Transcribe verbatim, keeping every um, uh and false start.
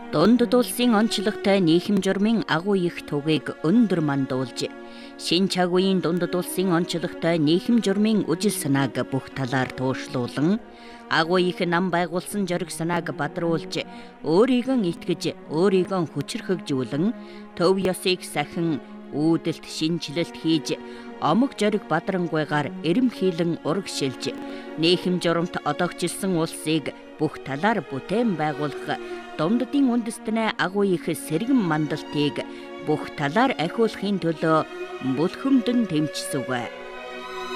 Дундад улсын онцлогтой нийхэм журмын агуу их түгийг өндөр мандуулж, шинэ цаг үеийн дундад улсын онцлогтой нийхэм журмын үжил санааг бүх талаар туушлуулан, агуу их нам байгуулсан зориг санааг бадруулж, өөрийгөө итгэж, өөрийгөө хүчрхэгжүүлэн, төв ёсыг сахин үүдэлт шинжилэлт хийж, омог зориг бадрангуйгаар эрэмхийлэн урагшилж, нийхэм журамт одогчилсан улсыг бүх талаар бүтээн байгуулах Дундадын үндэстнээ агуу их сэргэн мандалтыг бүх талаар ахиулахын төлөө бүлхэмдэн тэмцсэв.